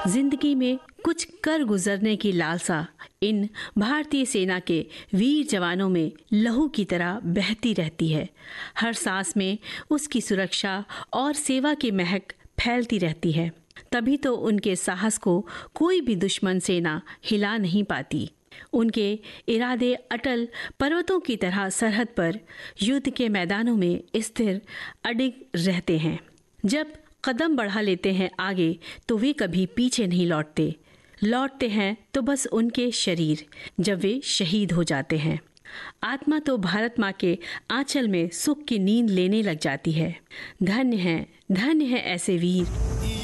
जिंदगी में कुछ कर गुजरने की लालसा इन भारतीय सेना के वीर जवानों में लहू की तरह बहती रहती है। हर सांस में उसकी सुरक्षा और सेवा की महक फैलती रहती है। तभी तो उनके साहस को कोई भी दुश्मन सेना हिला नहीं पाती। उनके इरादे अटल पर्वतों की तरह सरहद पर युद्ध के मैदानों में स्थिर अडिग रहते हैं। जब कदम बढ़ा लेते हैं आगे तो वे कभी पीछे नहीं लौटते हैं तो बस उनके शरीर, जब वे शहीद हो जाते हैं। आत्मा तो भारत माँ के आंचल में सुख की नींद लेने लग जाती है। धन्य है ऐसे वीर।